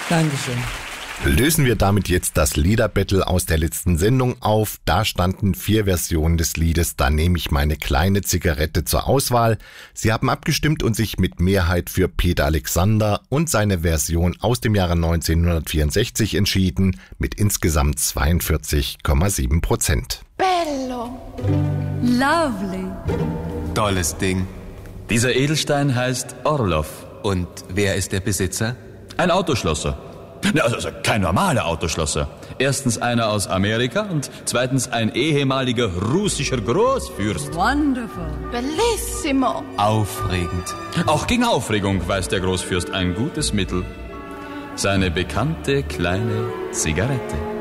Dankeschön. Lösen wir damit jetzt das Liederbattle aus der letzten Sendung auf. Da standen 4 Versionen des Liedes "Da nehme ich meine kleine Zigarette" zur Auswahl. Sie haben abgestimmt und sich mit Mehrheit für Peter Alexander und seine Version aus dem Jahre 1964 entschieden, mit insgesamt 42,7%. Bello. Lovely. Tolles Ding. Dieser Edelstein heißt Orlov. Und wer ist der Besitzer? Ein Autoschlosser. Also kein normaler Autoschlosser. Erstens einer aus Amerika und zweitens ein ehemaliger russischer Großfürst. Wonderful. Bellissimo. Aufregend. Auch gegen Aufregung weiß der Großfürst ein gutes Mittel. Seine bekannte kleine Zigarette.